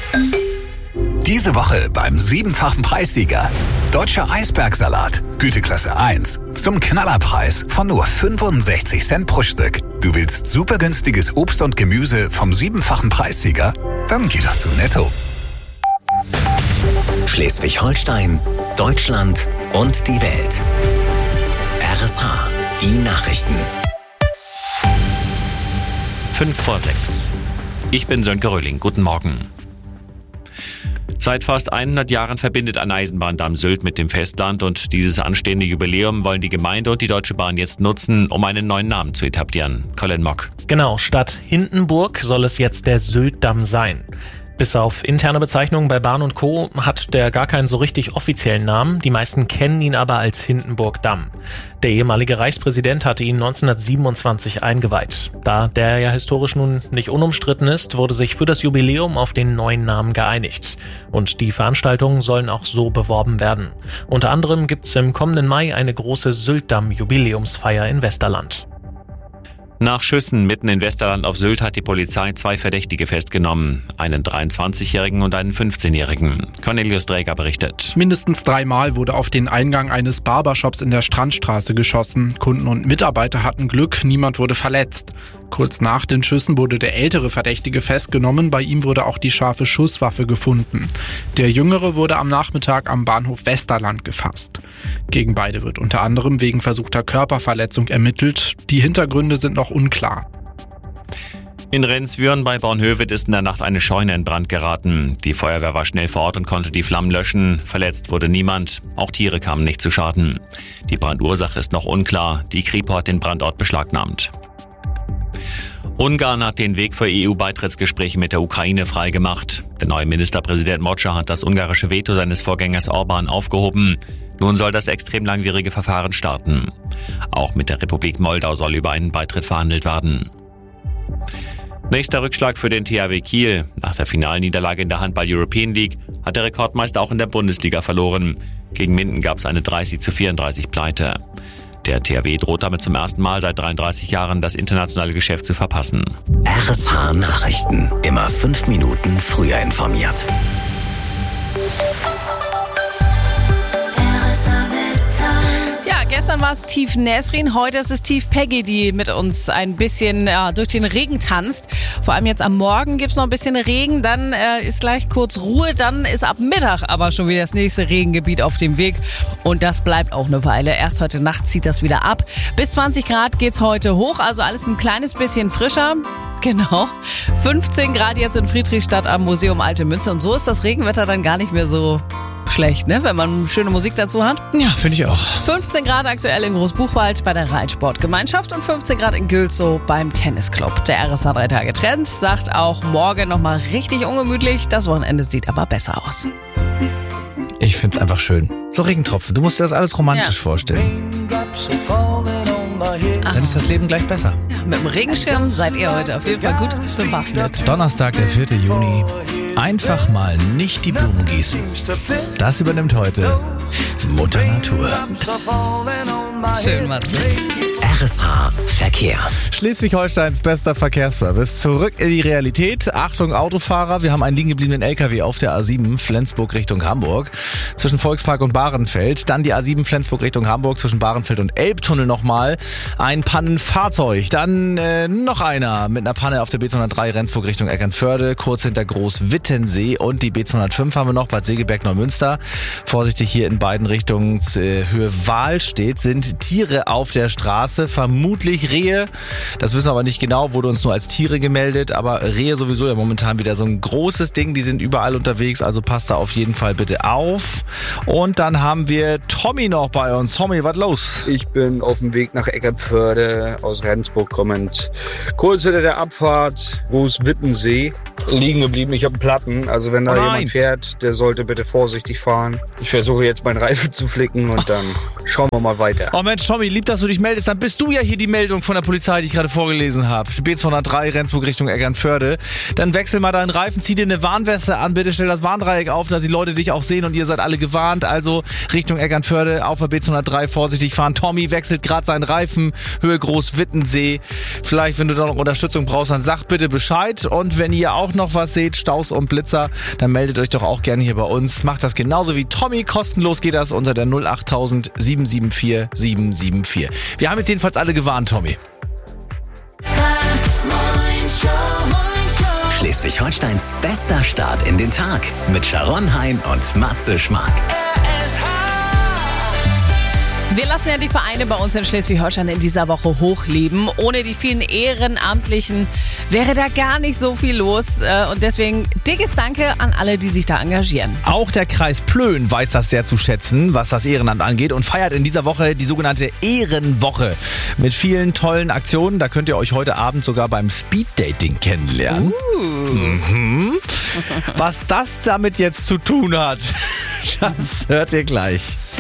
Diese Woche beim 7-fachen Preissieger. Deutscher Eisbergsalat, Güteklasse 1. Zum Knallerpreis von nur 65 Cent pro Stück. Du willst super günstiges Obst und Gemüse vom 7-fachen Preissieger? Dann geh doch zu Netto. Schleswig-Holstein, Deutschland und die Welt. RSH, die Nachrichten. 5:06. Ich bin Sönke Röhling. Guten Morgen. Seit fast 100 Jahren verbindet ein Eisenbahndamm Sylt mit dem Festland und dieses anstehende Jubiläum wollen die Gemeinde und die Deutsche Bahn jetzt nutzen, um einen neuen Namen zu etablieren. Colin Mock. Genau, statt Hindenburg soll es jetzt der Syltdamm sein. Bis auf interne Bezeichnungen bei Bahn und Co. hat der gar keinen so richtig offiziellen Namen. Die meisten kennen ihn aber als Hindenburg-Damm. Der ehemalige Reichspräsident hatte ihn 1927 eingeweiht. Da der ja historisch nun nicht unumstritten ist, wurde sich für das Jubiläum auf den neuen Namen geeinigt. Und die Veranstaltungen sollen auch so beworben werden. Unter anderem gibt's im kommenden Mai eine große Syltdamm-Jubiläumsfeier in Westerland. Nach Schüssen mitten in Westerland auf Sylt hat die Polizei 2 Verdächtige festgenommen. Einen 23-Jährigen und einen 15-Jährigen. Cornelius Dräger berichtet. Mindestens 3-mal wurde auf den Eingang eines Barbershops in der Strandstraße geschossen. Kunden und Mitarbeiter hatten Glück, niemand wurde verletzt. Kurz nach den Schüssen wurde der ältere Verdächtige festgenommen. Bei ihm wurde auch die scharfe Schusswaffe gefunden. Der Jüngere wurde am Nachmittag am Bahnhof Westerland gefasst. Gegen beide wird unter anderem wegen versuchter Körperverletzung ermittelt. Die Hintergründe sind noch unklar. In Renswürn bei Bornhöved ist in der Nacht eine Scheune in Brand geraten. Die Feuerwehr war schnell vor Ort und konnte die Flammen löschen. Verletzt wurde niemand. Auch Tiere kamen nicht zu Schaden. Die Brandursache ist noch unklar. Die Kripo hat den Brandort beschlagnahmt. Ungarn hat den Weg für EU-Beitrittsgespräche mit der Ukraine freigemacht. Der neue Ministerpräsident Mocsa hat das ungarische Veto seines Vorgängers Orban aufgehoben. Nun soll das extrem langwierige Verfahren starten. Auch mit der Republik Moldau soll über einen Beitritt verhandelt werden. Nächster Rückschlag für den THW Kiel. Nach der Finalniederlage in der Handball-European League hat der Rekordmeister auch in der Bundesliga verloren. Gegen Minden gab es eine 30:34 Pleite. Der THW droht damit zum ersten Mal seit 33 Jahren das internationale Geschäft zu verpassen. RSH Nachrichten. Immer 5 Minuten früher informiert. Gestern war es Tief Nesrin, heute ist es Tief Peggy, die mit uns ein bisschen durch den Regen tanzt. Vor allem jetzt am Morgen gibt es noch ein bisschen Regen, dann ist gleich kurz Ruhe, dann ist ab Mittag aber schon wieder das nächste Regengebiet auf dem Weg. Und das bleibt auch eine Weile. Erst heute Nacht zieht das wieder ab. Bis 20 Grad geht's heute hoch, also alles ein kleines bisschen frischer. Genau, 15 Grad jetzt in Friedrichstadt am Museum Alte Münze. Und so ist das Regenwetter dann gar nicht mehr so schlecht, ne? Wenn man schöne Musik dazu hat. Ja, finde ich auch. 15 Grad aktuell in Großbuchwald bei der Reitsportgemeinschaft und 15 Grad in Gülzow beim Tennisclub. Der RSH 3 Tage Trend sagt auch morgen nochmal richtig ungemütlich. Das Wochenende sieht aber besser aus. Ich finde es einfach schön. So Regentropfen, du musst dir das alles romantisch vorstellen. Dann ist das Leben gleich besser. Ja, mit dem Regenschirm seid ihr heute auf jeden Fall gut bewaffnet. Donnerstag, der 4. Juni. Einfach mal nicht die Blumen gießen. Das übernimmt heute Mutter Natur. Schön was. RSH Verkehr. Schleswig-Holsteins bester Verkehrsservice. Zurück in die Realität. Achtung Autofahrer, wir haben einen liegen gebliebenen LKW auf der A7 Flensburg Richtung Hamburg. Zwischen Volkspark und Bahrenfeld. Dann die A7 Flensburg Richtung Hamburg zwischen Bahrenfeld und Elbtunnel nochmal. Ein Pannenfahrzeug. Dann noch einer mit einer Panne auf der B203 Rendsburg Richtung Eckernförde. Kurz hinter Großwittensee. Und die B205 haben wir noch, Bad Segeberg-Neumünster. Vorsichtig hier in beiden Richtungen Höhe Wahlstedt sind Tiere auf der Straße. Vermutlich Rehe. Das wissen wir aber nicht genau, wurde uns nur als Tiere gemeldet, aber Rehe sowieso ja momentan wieder so ein großes Ding, die sind überall unterwegs, also passt da auf jeden Fall bitte auf. Und dann haben wir Tommy noch bei uns. Tommy, was los? Ich bin auf dem Weg nach Eckernförde aus Rendsburg kommend. Kurz hinter der Abfahrt Großwittensee liegen geblieben. Ich habe einen Platten, also wenn da jemand fährt, der sollte bitte vorsichtig fahren. Ich versuche jetzt meinen Reifen zu flicken und dann schauen wir mal weiter. Oh Mensch, Tommy, lieb, dass du dich meldest, dann bis hattest du ja hier die Meldung von der Polizei, die ich gerade vorgelesen habe. B203 Rendsburg Richtung Eckernförde. Dann wechsel mal deinen Reifen, zieh dir eine Warnweste an, bitte stell das Warndreieck auf, dass die Leute dich auch sehen und ihr seid alle gewarnt. Also Richtung Eckernförde auf der B203 vorsichtig fahren. Tommy wechselt gerade seinen Reifen, Höhe Groß Wittensee. Vielleicht, wenn du da noch Unterstützung brauchst, dann sag bitte Bescheid. Und wenn ihr auch noch was seht, Staus und Blitzer, dann meldet euch doch auch gerne hier bei uns. Macht das genauso wie Tommy. Kostenlos geht das unter der 08000 774 774. Wir haben jetzt jedenfalls alle gewarnt, Tommy. Schleswig-Holsteins bester Start in den Tag mit Sharon Hein und Matze Schmark. Wir lassen ja die Vereine bei uns in Schleswig-Holstein in dieser Woche hochleben. Ohne die vielen Ehrenamtlichen wäre da gar nicht so viel los. Und deswegen dickes Danke an alle, die sich da engagieren. Auch der Kreis Plön weiß das sehr zu schätzen, was das Ehrenamt angeht und feiert in dieser Woche die sogenannte Ehrenwoche mit vielen tollen Aktionen. Da könnt ihr euch heute Abend sogar beim Speeddating kennenlernen. Was das damit jetzt zu tun hat, das hört ihr gleich.